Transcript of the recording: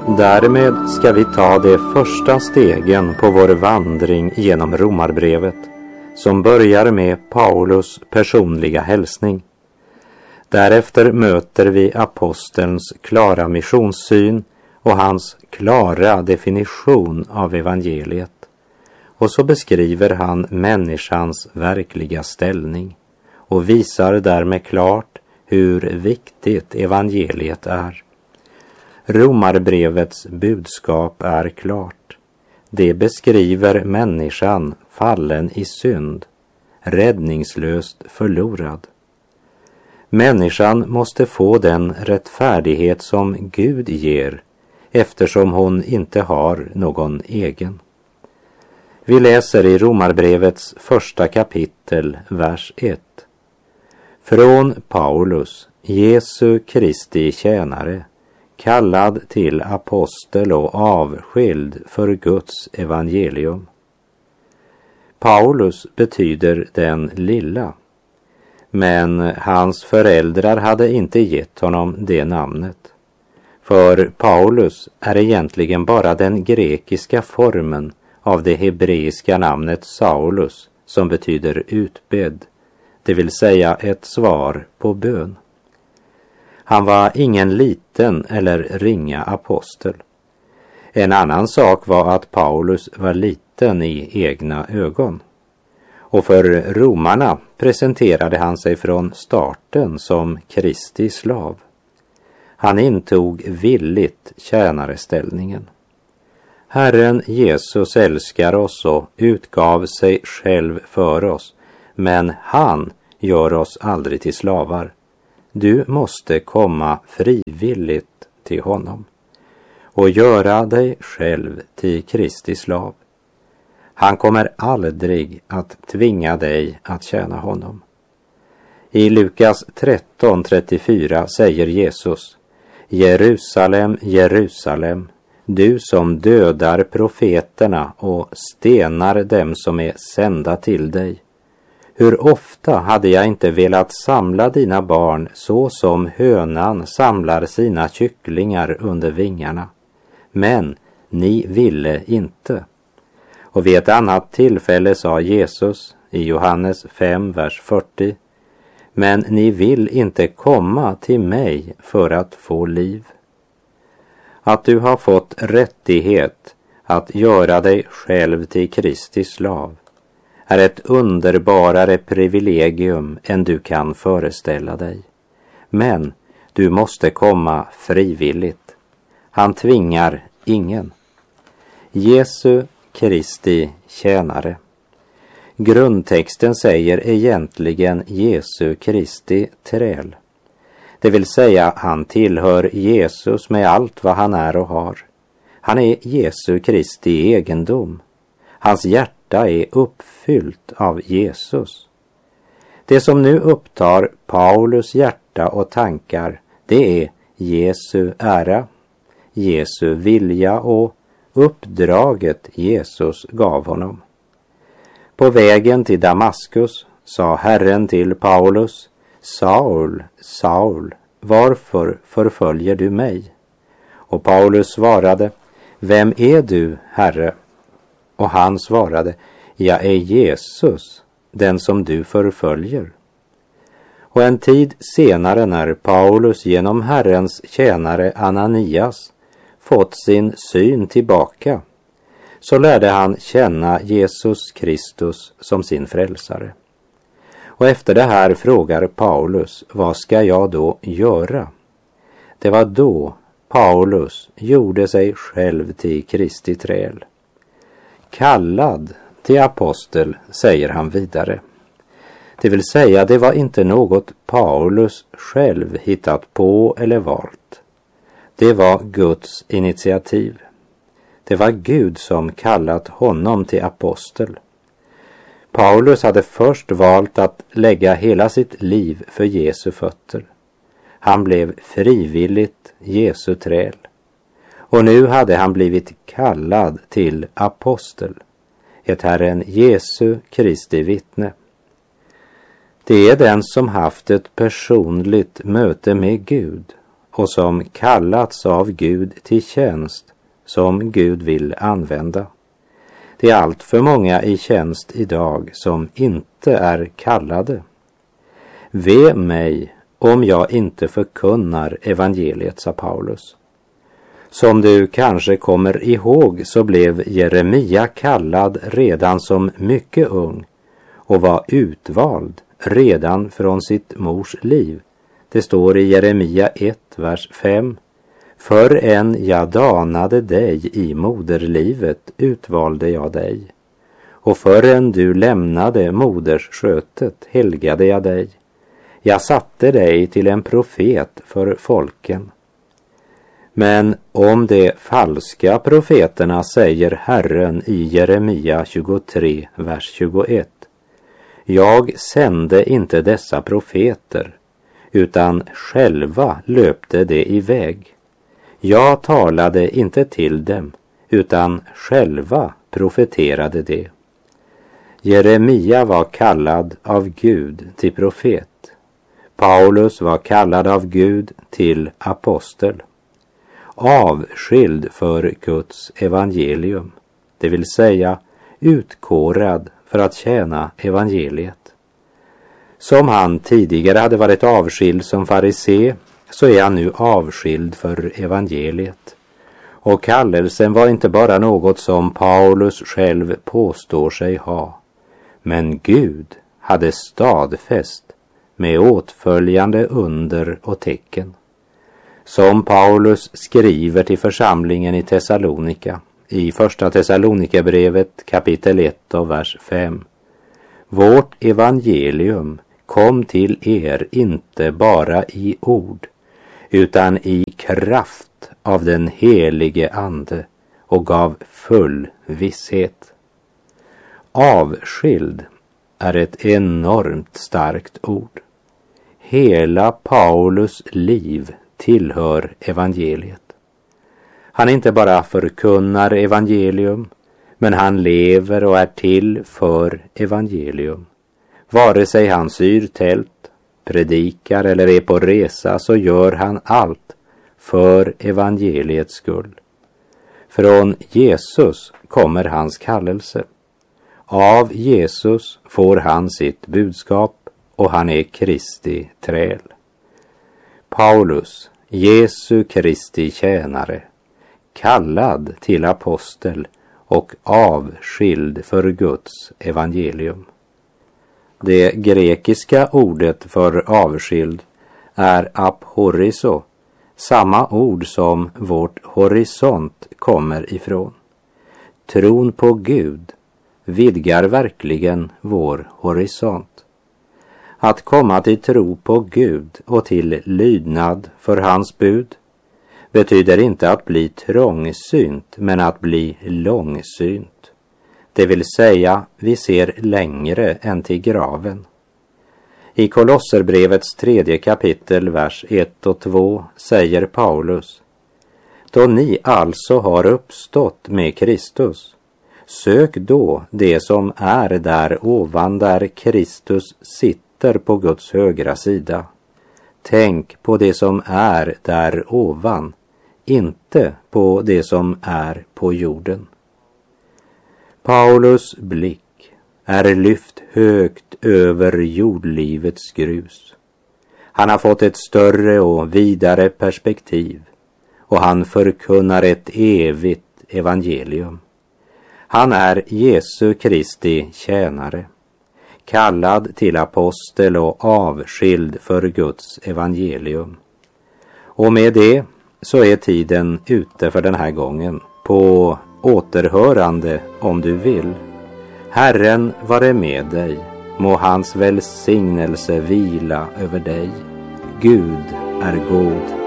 Därmed ska vi ta de första stegen på vår vandring genom Romarbrevet, som börjar med Paulus personliga hälsning. Därefter möter vi apostelns klara missionssyn och hans klara definition av evangeliet. Och så beskriver han människans verkliga ställning och visar därmed klart hur viktigt evangeliet är. Romarbrevets budskap är klart. Det beskriver människan fallen i synd, räddningslöst förlorad. Människan måste få den rättfärdighet som Gud ger, eftersom hon inte har någon egen. Vi läser i Romarbrevets första kapitel, vers 1. Från Paulus, Jesu Kristi tjänare, kallad till apostel och avskild för Guds evangelium. Paulus betyder den lilla, men hans föräldrar hade inte gett honom det namnet. För Paulus är egentligen bara den grekiska formen av det hebreiska namnet Saulus, som betyder utbedd, det vill säga ett svar på bön. Han var ingen liten eller ringa apostel. En annan sak var att Paulus var liten i egna ögon. Och för romarna presenterade han sig från starten som Kristi slav. Han intog villigt tjänareställningen. Herren Jesus älskar oss och utgav sig själv för oss, men han gör oss aldrig till slavar. Du måste komma frivilligt till honom och göra dig själv till Kristi slav. Han kommer aldrig att tvinga dig att tjäna honom. I Lukas 13:34 säger Jesus: Jerusalem, Jerusalem, du som dödar profeterna och stenar dem som är sända till dig. Hur ofta hade jag inte velat samla dina barn så som hönan samlar sina kycklingar under vingarna. Men ni ville inte. Och vid ett annat tillfälle sa Jesus i Johannes 5, vers 40: Men ni vill inte komma till mig för att få liv. Att du har fått rättighet att göra dig själv till Kristi slav är ett underbarare privilegium än du kan föreställa dig. Men du måste komma frivilligt. Han tvingar ingen. Jesu Kristi tjänare. Grundtexten säger egentligen Jesu Kristi träl. Det vill säga, han tillhör Jesus med allt vad han är och har. Han är Jesu Kristi egendom. Hans hjärta är uppfyllt av Jesus. Det som nu upptar Paulus hjärta och tankar, det är Jesu ära, Jesu vilja och uppdraget Jesus gav honom. På vägen till Damaskus sa Herren till Paulus: Saul, Saul, varför förföljer du mig? Och Paulus svarade: Vem är du, Herre? Och han svarade: Jag är Jesus, den som du förföljer. Och en tid senare, när Paulus genom Herrens tjänare Ananias fått sin syn tillbaka, så lärde han känna Jesus Kristus som sin frälsare. Och efter det här frågar Paulus: vad ska jag då göra? Det var då Paulus gjorde sig själv till Kristi träl. Kallad till apostel, säger han vidare. Det vill säga, det var inte något Paulus själv hittat på eller valt. Det var Guds initiativ. Det var Gud som kallat honom till apostel. Paulus hade först valt att lägga hela sitt liv för Jesu fötter. Han blev frivilligt Jesu träl. Och nu hade han blivit kallad till apostel, ett Herren Jesu Kristi vittne. Det är den som haft ett personligt möte med Gud och som kallats av Gud till tjänst som Gud vill använda. Det är allt för många i tjänst idag som inte är kallade. Ve mig om jag inte förkunnar evangeliet, sa Paulus. Som du kanske kommer ihåg så blev Jeremia kallad redan som mycket ung och var utvald redan från sitt mors liv. Det står i Jeremia 1, vers 5. Förrän jag danade dig i moderlivet utvalde jag dig, och förrän du lämnade modersskötet helgade jag dig. Jag satte dig till en profet för folken. Men om de falska profeterna säger Herren i Jeremia 23, vers 21. Jag sände inte dessa profeter, utan själva löpte de iväg. Jag talade inte till dem, utan själva profeterade de. Jeremia var kallad av Gud till profet. Paulus var kallad av Gud till apostel. Avskild för Guds evangelium, det vill säga utkårad för att tjäna evangeliet. Som han tidigare hade varit avskild som farisé, så är han nu avskild för evangeliet. Och kallelsen var inte bara något som Paulus själv påstår sig ha, men Gud hade stadfäst med åtföljande under och tecken. Som Paulus skriver till församlingen i Thessalonika, i första Thessalonikerbrevet kapitel 1 och vers 5. Vårt evangelium kom till er inte bara i ord, utan i kraft av den helige ande och gav full visshet. Avskild är ett enormt starkt ord. Hela Paulus liv tillhör evangeliet. Han inte bara förkunnar evangelium, men han lever och är till för evangelium. Vare sig han syr tält, predikar eller är på resa, så gör han allt för evangeliets skull. Från Jesus kommer hans kallelse. Av Jesus får han sitt budskap och han är Kristi träl. Paulus, Jesu Kristi tjänare, kallad till apostel och avskild för Guds evangelium. Det grekiska ordet för avskild är aphoriso, samma ord som vårt horisont kommer ifrån. Tron på Gud vidgar verkligen vår horisont. Att komma till tro på Gud och till lydnad för hans bud betyder inte att bli trångsynt, men att bli långsynt. Det vill säga, vi ser längre än till graven. I Kolosserbrevets 3 kapitel, vers 1 och 2 säger Paulus: Då ni alltså har uppstått med Kristus, sök då det som är där ovan, där Kristus sitter på Guds högra sida. Tänk på det som är där ovan, inte på det som är på jorden. Paulus blick är lyft högt över jordlivets grus. Han har fått ett större och vidare perspektiv, och han förkunnar ett evigt evangelium. Han är Jesu Kristi tjänare, kallad till apostel och avskild för Guds evangelium. Och med det så är tiden ute för den här gången. På återhörande om du vill. Herren vare med dig, må hans välsignelse vila över dig. Gud är god.